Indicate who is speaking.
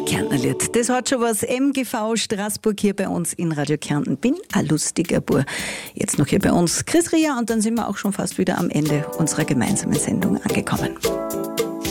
Speaker 1: Kärntnerlied. Das hat schon was. MGV Straßburg hier bei uns in Radio Kärnten. Bin ein lustiger Bur. Jetzt noch hier bei uns Chris Ria und dann sind wir auch schon fast wieder am Ende unserer gemeinsamen Sendung angekommen.